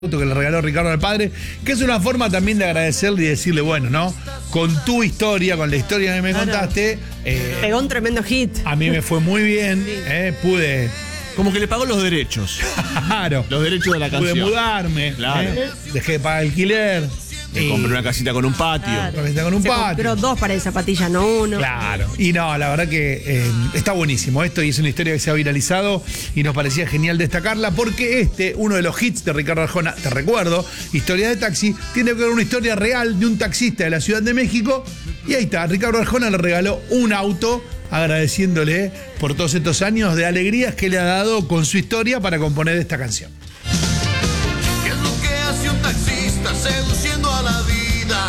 que le regaló Ricardo al padre, que es una forma también de agradecerle y decirle, bueno, ¿no? Con tu historia, con la historia que me contaste, pegó un tremendo hit. A mí me fue muy bien, pude... Como que le pagó los derechos. Claro. Los derechos de la canción. Pude mudarme, Claro. Dejé de pagar alquiler. Me compré una casita con un patio. Claro. Una casita con un patio. Compró 2 pares de zapatillas, no 1. Claro. Y no, la verdad que está buenísimo esto y es una historia que se ha viralizado y nos parecía genial destacarla porque uno de los hits de Ricardo Arjona, te recuerdo, Historia de Taxi, tiene que ver una historia real de un taxista de la Ciudad de México y ahí está, Ricardo Arjona le regaló un auto agradeciéndole por todos estos años de alegrías que le ha dado con su historia para componer esta canción. ¿Qué es lo que hace un taxista seduciendo a la vida?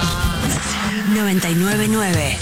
99.9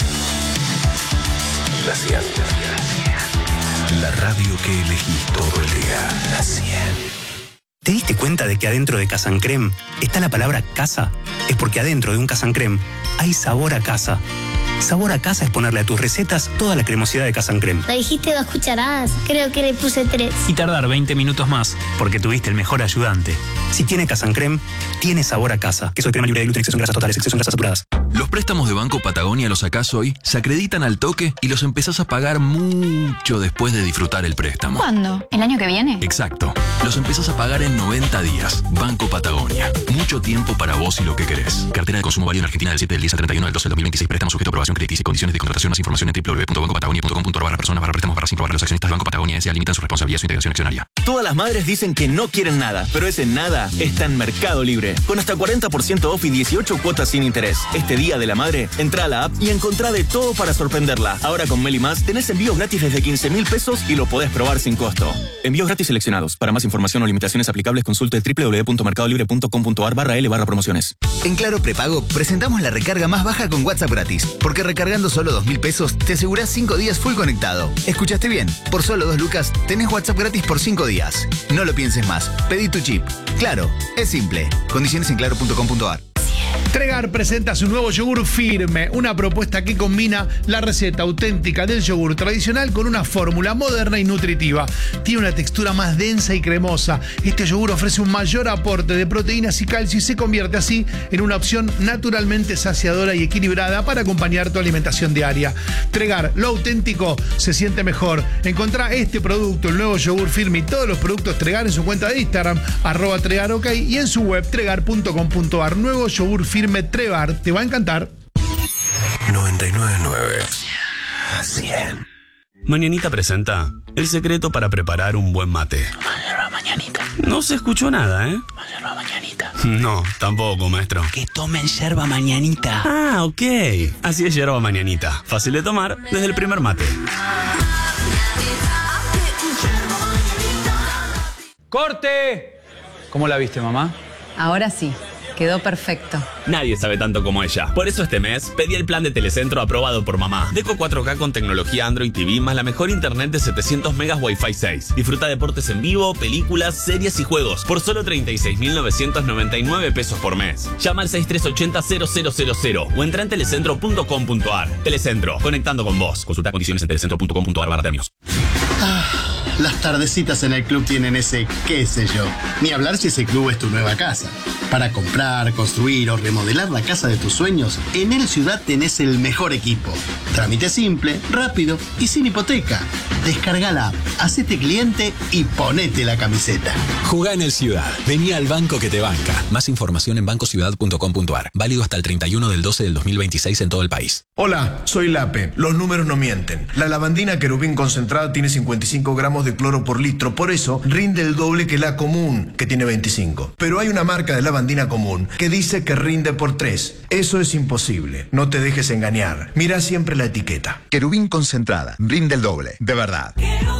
La 100. La radio que elegís todo el día. La 100. ¿Te diste cuenta de que adentro de Casa Creme está la palabra casa? Es porque adentro de un Casa Creme hay sabor a casa. Sabor a casa es ponerle a tus recetas toda la cremosidad de Casa Creme. Me dijiste 2 cucharadas, creo que le puse 3. Y tardar 20 minutos más, porque tuviste el mejor ayudante. Si tiene Casa Creme, tiene sabor a casa. Queso de crema libre de gluten, exceso en grasas totales, exceso en grasas saturadas. Los préstamos de Banco Patagonia los sacás hoy, se acreditan al toque y los empezás a pagar mucho después de disfrutar el préstamo. ¿Cuándo? ¿El año que viene? Exacto. Los empezás a pagar en 90 días. Banco Patagonia. Mucho tiempo para vos y lo que querés. Cartera de consumo válido en Argentina del 7 del 10 al 31 del 12 del 2026. Préstamo sujeto a aprobación crediticia y condiciones de contratación. Más información en www.bancopatagonia.com.ar/personas/préstamos/sin Los accionistas de Banco Patagonia S.A. limitan su responsabilidad y su integración accionaria. Todas las madres dicen que no quieren nada, pero ese nada está en Mercado Libre. Con hasta 40% off y 18 cuotas sin interés. Este Día de la Madre, entra a la app y encontrá de todo para sorprenderla. Ahora con Meli Más tenés envíos gratis desde 15.000 pesos y lo podés probar sin costo. Envíos gratis seleccionados. Para más información o limitaciones aplicables consulte www.mercadolibre.com.ar/L/promociones. En Claro Prepago presentamos la recarga más baja con WhatsApp gratis, porque recargando solo 2.000 pesos te asegurás 5 días full conectado. ¿Escuchaste bien? Por solo 2 lucas tenés WhatsApp gratis por 5 días. No lo pienses más. Pedí tu chip. Claro, es simple. Condiciones en claro.com.ar. Tregar presenta su nuevo yogur firme, una propuesta que combina la receta auténtica del yogur tradicional con una fórmula moderna y nutritiva. Tiene una textura más densa y cremosa. Este yogur ofrece un mayor aporte de proteínas y calcio y se convierte así en una opción naturalmente saciadora y equilibrada para acompañar tu alimentación diaria. Tregar, lo auténtico se siente mejor. Encontrá este producto, el nuevo yogur firme y todos los productos Tregar en su cuenta de Instagram, @tregarok y en su web tregar.com.ar. Nuevo yogur firme Tregar, te va a encantar. 99.9 La 100. Mañanita presenta el secreto para preparar un buen mate. Yerba mañanita. No se escuchó nada, ¿eh? Yerba mañanita. No, tampoco, maestro. Que tomen yerba mañanita. Ah, ok. Así es yerba mañanita. Fácil de tomar desde el primer mate. ¡Corte! ¿Cómo la viste, mamá? Ahora sí. Quedó perfecto. Nadie sabe tanto como ella. Por eso este mes pedí el plan de Telecentro aprobado por mamá. Deco 4K con tecnología Android TV más la mejor internet de 700 megas Wi-Fi 6. Disfruta deportes en vivo, películas, series y juegos por solo 36.999 pesos por mes. Llama al 6380-0000 o entra en telecentro.com.ar. Telecentro, conectando con vos. Consulta condiciones en telecentro.com.ar/premios. Las tardecitas en el club tienen ese qué sé yo. Ni hablar si ese club es tu nueva casa. Para comprar, construir o remodelar la casa de tus sueños, en El Ciudad tenés el mejor equipo. Trámite simple, rápido y sin hipoteca. Descarga la app, hacete cliente y ponete la camiseta. Jugá en El Ciudad. Vení al banco que te banca. Más información en bancociudad.com.ar. Válido hasta el 31 del 12 del 2026 en todo el país. Hola, soy Lape. Los números no mienten. La lavandina Querubín concentrada tiene 55 gramos de cloro por litro. Por eso rinde el doble que la común, que tiene 25. Pero hay una marca de lavandina común que dice que rinde por 3. Eso es imposible. No te dejes engañar. Mira siempre la etiqueta. Querubín concentrada. Rinde el doble. De verdad.